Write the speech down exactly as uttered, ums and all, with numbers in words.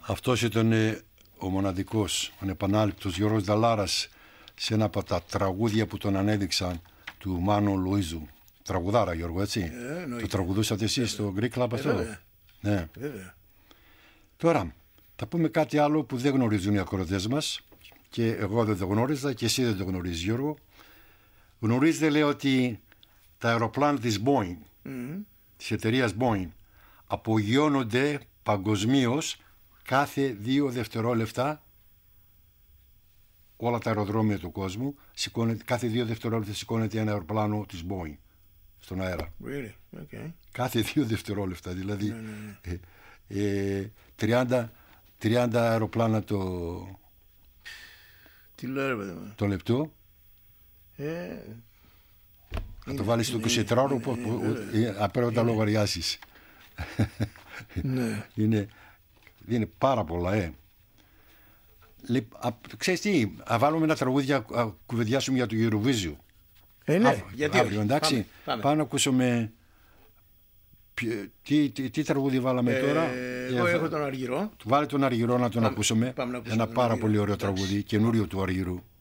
Αυτός ήταν ο μοναδικός, ο επανάληπτος Γιώργος Νταλάρας σε ένα από τα τραγούδια που τον ανέδειξαν του Μάνου Λουίζου. Τραγουδάρα, Γιώργο, έτσι. Ε, το τραγουδούσατε εσείς στο Greek Club αυτό. Βέβαια. Ναι. Βέβαια. Τώρα, θα πούμε κάτι άλλο που δεν γνωρίζουν οι ακροατές μας και εγώ δεν το γνώριζα και εσύ δεν το γνωρίζεις, Γιώργο. Γνωρίζετε, λέει, ότι τα αεροπλάνα της Boeing, mm. της εταιρείας Boeing, απογειώνονται παγκοσμίως κάθε δύο δευτερόλεπτα. Όλα τα αεροδρόμια του κόσμου, κάθε δύο δευτερόλεπτα σηκώνεται ένα αεροπλάνο της Boeing στον αέρα. Really? Okay. Κάθε δύο δευτερόλεπτα, δηλαδή ναι, ναι, ναι. Ε, ε, τριάντα, τριάντα αεροπλάνα το, Τι λέω, ρε, το λεπτό. Ε, θα το βάλεις στο εικοσιτετράωρο, απέρα τα λογαριάσεις. Ναι. είναι, είναι πάρα πολλά, ε. Α, ξέρεις τι, α βάλουμε ένα τραγούδι, α κουβεντιάσουμε για το Eurovision. Ε, ναι, α, γιατί αύριο, εντάξει. Πάμε, πάμε. Πάμε να ακούσουμε. Τι, τι, τι τραγούδι βάλαμε ε, τώρα. Εγώ έχω τον Αργυρό. Βάλε τον Αργυρό να τον πάμε, ακούσουμε. Πάμε να ένα πάρα πολύ ωραίο τραγούδι, καινούριο του Αργυρού.